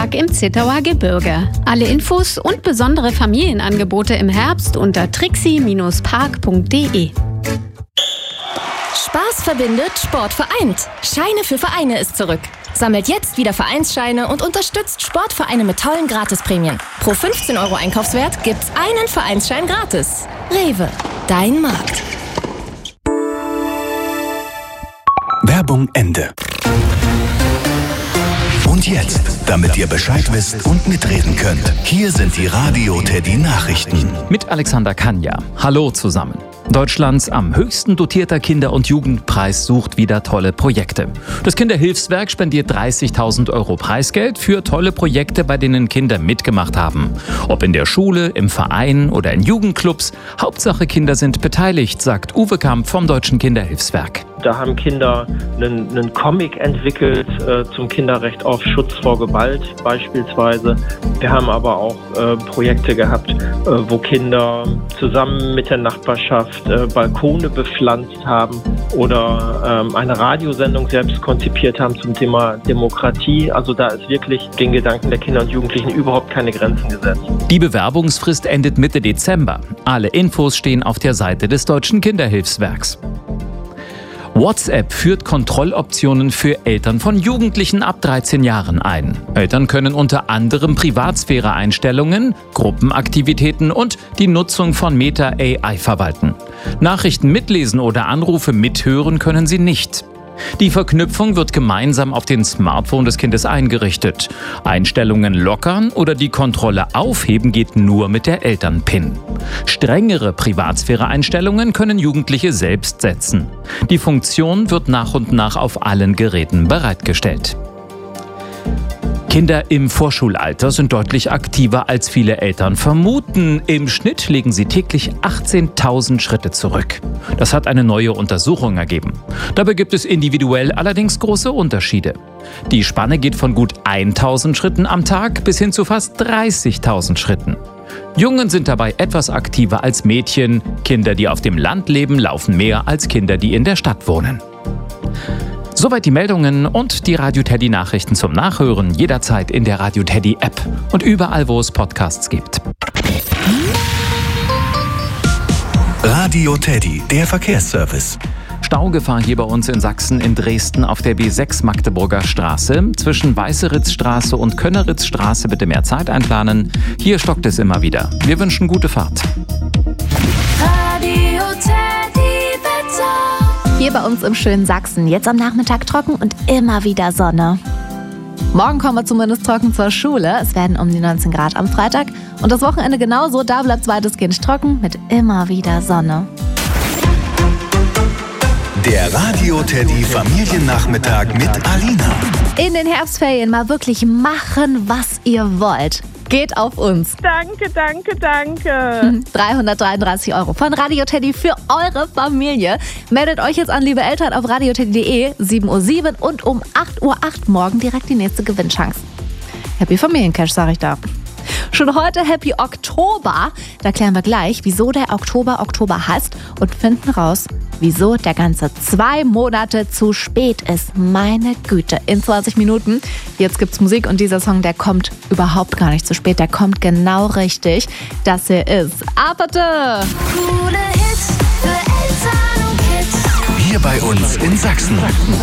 Kletterpark im Zittauer Gebirge. Alle Infos und besondere Familienangebote im Herbst unter trixie-park.de. Spaß verbindet, Sport vereint. Scheine für Vereine ist zurück. Sammelt jetzt wieder Vereinsscheine und unterstützt Sportvereine mit tollen Gratisprämien. Pro 15 € Einkaufswert gibt's einen Vereinsschein gratis. Rewe, dein Markt. Werbung Ende. Und jetzt, damit ihr Bescheid wisst und mitreden könnt, hier sind die Radio Teddy Nachrichten. Mit Alexander Kanja. Hallo zusammen. Deutschlands am höchsten dotierter Kinder- und Jugendpreis sucht wieder tolle Projekte. Das Kinderhilfswerk spendiert 30.000 € Preisgeld für tolle Projekte, bei denen Kinder mitgemacht haben. Ob in der Schule, im Verein oder in Jugendclubs. Hauptsache Kinder sind beteiligt, sagt Uwe Kamp vom Deutschen Kinderhilfswerk. Da haben Kinder einen Comic entwickelt zum Kinderrecht auf Schutz vor Gewalt beispielsweise. Wir haben aber auch Projekte gehabt, wo Kinder zusammen mit der Nachbarschaft Balkone bepflanzt haben oder eine Radiosendung selbst konzipiert haben zum Thema Demokratie. Also da ist wirklich den Gedanken der Kinder und Jugendlichen überhaupt keine Grenzen gesetzt. Die Bewerbungsfrist endet Mitte Dezember. Alle Infos stehen auf der Seite des Deutschen Kinderhilfswerks. WhatsApp führt Kontrolloptionen für Eltern von Jugendlichen ab 13 Jahren ein. Eltern können unter anderem Privatsphäre-Einstellungen, Gruppenaktivitäten und die Nutzung von Meta AI verwalten. Nachrichten mitlesen oder Anrufe mithören können sie nicht. Die Verknüpfung wird gemeinsam auf den Smartphone des Kindes eingerichtet. Einstellungen lockern oder die Kontrolle aufheben geht nur mit der Eltern-PIN. Strengere Privatsphäre-Einstellungen können Jugendliche selbst setzen. Die Funktion wird nach und nach auf allen Geräten bereitgestellt. Kinder im Vorschulalter sind deutlich aktiver, als viele Eltern vermuten. Im Schnitt legen sie täglich 18.000 Schritte zurück. Das hat eine neue Untersuchung ergeben. Dabei gibt es individuell allerdings große Unterschiede. Die Spanne geht von gut 1.000 Schritten am Tag bis hin zu fast 30.000 Schritten. Jungen sind dabei etwas aktiver als Mädchen. Kinder, die auf dem Land leben, laufen mehr als Kinder, die in der Stadt wohnen. Soweit die Meldungen und die Radio Teddy Nachrichten zum Nachhören jederzeit in der Radio Teddy App und überall, wo es Podcasts gibt. Radio Teddy, der Verkehrsservice. Staugefahr hier bei uns in Sachsen in Dresden auf der B6 Magdeburger Straße. Zwischen Weißeritzstraße und Könneritzstraße bitte mehr Zeit einplanen. Hier stockt es immer wieder. Wir wünschen gute Fahrt. Radio Teddy Wetter. Hier bei uns im schönen Sachsen. Jetzt am Nachmittag trocken und immer wieder Sonne. Morgen kommen wir zumindest trocken zur Schule. Es werden um die 19 Grad am Freitag. Und das Wochenende genauso. Da bleibt es weitestgehend trocken mit immer wieder Sonne. Der Radio Teddy Familiennachmittag mit Alina. In den Herbstferien mal wirklich machen, was ihr wollt. Geht auf uns. Danke, danke, danke. 333 € von Radio Teddy für eure Familie. Meldet euch jetzt an, liebe Eltern, auf radioteddy.de, 7:07 Uhr und um 8:08 Uhr morgen direkt die nächste Gewinnchance. Happy Familiencash, sag ich da. Schon heute Happy Oktober. Da klären wir gleich, wieso der Oktober heißt und finden raus, wieso der ganze 2 Monate zu spät ist. Meine Güte, in 20 Minuten. Jetzt gibt's Musik und dieser Song, der kommt überhaupt gar nicht zu spät. Der kommt genau richtig. Das hier ist Apate. Coole Hits für Eltern und Kids. Hier bei uns in Sachsen.